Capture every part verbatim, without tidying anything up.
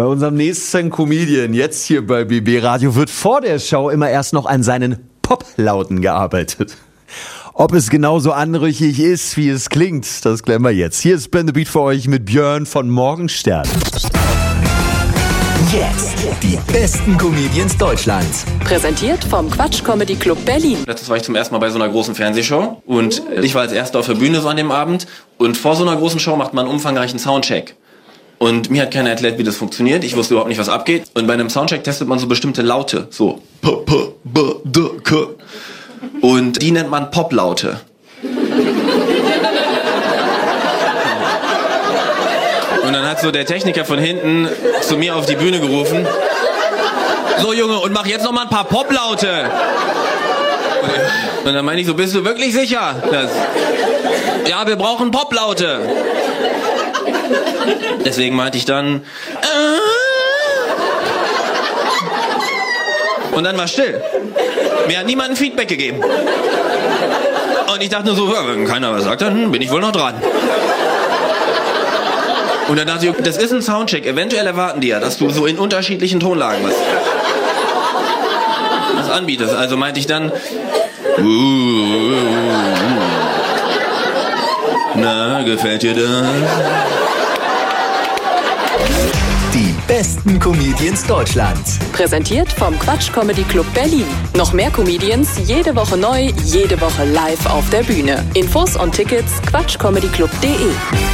Bei unserem nächsten Comedian, jetzt hier bei B B Radio, wird vor der Show immer erst noch an seinen Pop-Lauten gearbeitet. Ob es genauso anrüchig ist, wie es klingt, das klären wir jetzt. Hier ist Ben the Beat für euch mit Björn von Morgenstern. Jetzt die besten Comedians Deutschlands. Präsentiert vom Quatsch Comedy Club Berlin. Letztes war ich zum ersten Mal bei so einer großen Fernsehshow und ich war als Erster auf der Bühne so an dem Abend und vor so einer großen Show macht man einen umfangreichen Soundcheck. Und mir hat keiner erklärt, wie das funktioniert. Ich wusste überhaupt nicht, was abgeht. Und bei einem Soundcheck testet man so bestimmte Laute. So. P, P, B, D, K. Und die nennt man Poplaute. Und dann hat so der Techniker von hinten zu mir auf die Bühne gerufen. So Junge, und mach jetzt noch mal ein paar Poplaute. Und dann meine ich so, bist du wirklich sicher? Das, ja, wir brauchen Poplaute. Deswegen meinte ich dann... Äh, und dann war still. Mir hat niemand ein Feedback gegeben. Und ich dachte nur so, ja, wenn keiner was sagt, dann bin ich wohl noch dran. Und dann dachte ich, das ist ein Soundcheck. Eventuell erwarten die ja, dass du so in unterschiedlichen Tonlagen was, was anbietest. Also meinte ich dann... Uh, uh, uh, na, gefällt dir das? Die besten Comedians Deutschlands. Präsentiert vom Quatsch Comedy Club Berlin. Noch mehr Comedians, jede Woche neu, jede Woche live auf der Bühne. Infos und Tickets quatschcomedyclub punkt de.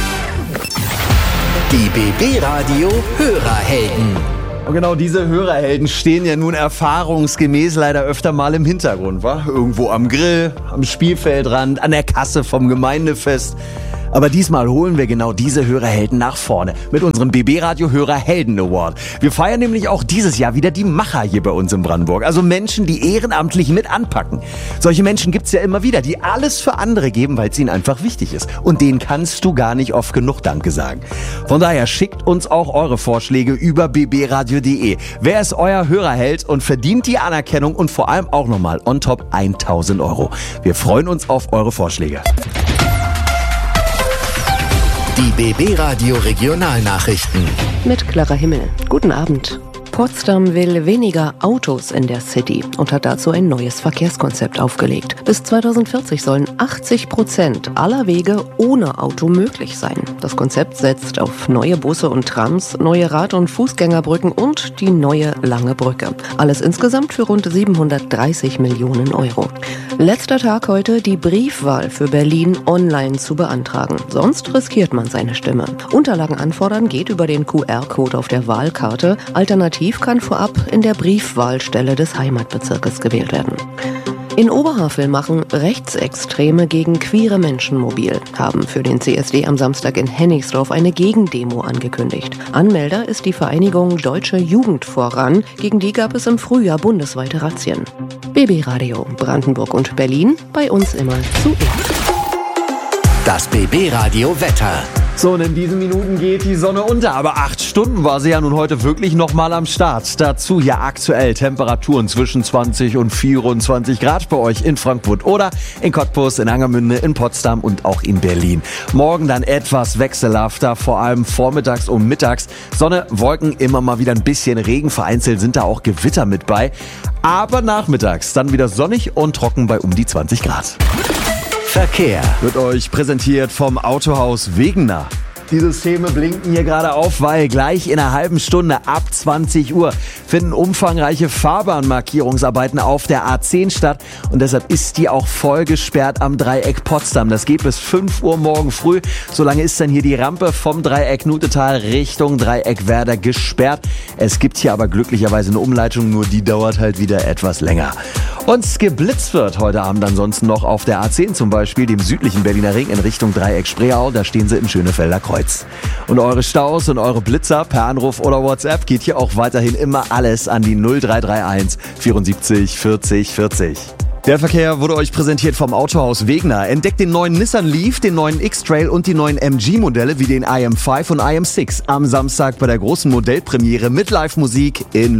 Die B B Radio Hörerhelden. Und genau diese Hörerhelden stehen ja nun erfahrungsgemäß leider öfter mal im Hintergrund, wa? Irgendwo am Grill, am Spielfeldrand, an der Kasse vom Gemeindefest. Aber diesmal holen wir genau diese Hörerhelden nach vorne mit unserem B B Radio Hörerhelden Award. Wir feiern nämlich auch dieses Jahr wieder die Macher hier bei uns in Brandenburg. Also Menschen, die ehrenamtlich mit anpacken. Solche Menschen gibt's ja immer wieder, die alles für andere geben, weil es ihnen einfach wichtig ist. Und denen kannst du gar nicht oft genug Danke sagen. Von daher schickt uns auch eure Vorschläge über b b radio punkt de. Wer ist euer Hörerheld und verdient die Anerkennung und vor allem auch nochmal on top tausend Euro. Wir freuen uns auf eure Vorschläge. Die B B Radio Regionalnachrichten. Mit Clara Himmel. Guten Abend. Potsdam will weniger Autos in der City und hat dazu ein neues Verkehrskonzept aufgelegt. Bis zweitausendvierzig sollen achtzig Prozent aller Wege ohne Auto möglich sein. Das Konzept setzt auf neue Busse und Trams, neue Rad- und Fußgängerbrücken und die neue Lange Brücke. Alles insgesamt für rund siebenhundertdreißig Millionen Euro. Letzter Tag heute, die Briefwahl für Berlin online zu beantragen. Sonst riskiert man seine Stimme. Unterlagen anfordern geht über den Q R-Code auf der Wahlkarte. Alternativ kann vorab in der Briefwahlstelle des Heimatbezirkes gewählt werden. In Oberhavel machen Rechtsextreme gegen queere Menschen mobil, haben für den C S D am Samstag in Hennigsdorf eine Gegendemo angekündigt. Anmelder ist die Vereinigung Deutsche Jugend voran, gegen die gab es im Frühjahr bundesweite Razzien. B B Radio Brandenburg und Berlin, bei uns immer zuerst. Das B B Radio Wetter. So, und in diesen Minuten geht die Sonne unter, aber acht Stunden war sie ja nun heute wirklich nochmal am Start. Dazu ja aktuell Temperaturen zwischen zwanzig und vierundzwanzig Grad bei euch in Frankfurt oder in Cottbus, in Angermünde, in Potsdam und auch in Berlin. Morgen dann etwas wechselhafter, vor allem vormittags und mittags. Sonne, Wolken, immer mal wieder ein bisschen Regen, vereinzelt sind da auch Gewitter mit bei. Aber nachmittags dann wieder sonnig und trocken bei um die zwanzig Grad. Verkehr wird euch präsentiert vom Autohaus Wegener. Die Systeme blinken hier gerade auf, weil gleich in einer halben Stunde ab zwanzig Uhr finden umfangreiche Fahrbahnmarkierungsarbeiten auf der A zehn statt und deshalb ist die auch voll gesperrt am Dreieck Potsdam. Das geht bis fünf Uhr morgen früh. Solange ist dann hier die Rampe vom Dreieck Nutetal Richtung Dreieck Werder gesperrt. Es gibt hier aber glücklicherweise eine Umleitung, nur die dauert halt wieder etwas länger. Und es geblitzt wird heute Abend ansonsten noch auf der A zehn, zum Beispiel dem südlichen Berliner Ring in Richtung Dreieck Spreeau. Da stehen sie im Schönefelder Kreuz. Und eure Staus und eure Blitzer per Anruf oder WhatsApp geht hier auch weiterhin immer alles an die null drei drei eins vierundsiebzig vierzig vierzig. Der Verkehr wurde euch präsentiert vom Autohaus Wegener. Entdeckt den neuen Nissan Leaf, den neuen X-Trail und die neuen M G-Modelle wie den I M fünf und I M sechs am Samstag bei der großen Modellpremiere mit Live-Musik in